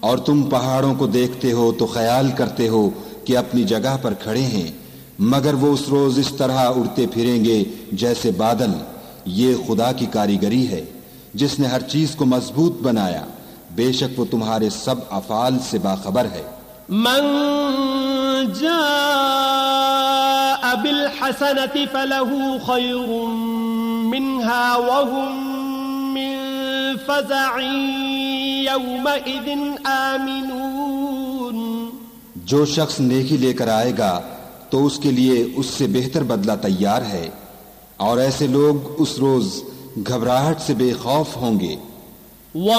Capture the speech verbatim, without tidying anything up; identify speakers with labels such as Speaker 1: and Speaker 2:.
Speaker 1: और तुम पहाड़ों को देखते हो तो ख्याल करते हो कि अपनी जगह पर खड़े हैं, मगर वो उस रोज इस तरह उड़ते फिरेंगे जैसे बादल। ये खुदा की कारीगरी है जिसने हर चीज को मजबूत बनाया। बेशक वो तुम्हारे सब अफाल से बाखबर है।
Speaker 2: मन जाअ बिल हसनति फलहु खैरुम मिन्हा व हुम मिन फज़अइन यौमइज़िन आमिनून।
Speaker 1: जो शख्स नेकी लेकर आएगा तो उसके लिए उससे बेहतर बदला तैयार है, और ऐसे लोग उस रोज घबराहट से बेखौफ होंगे।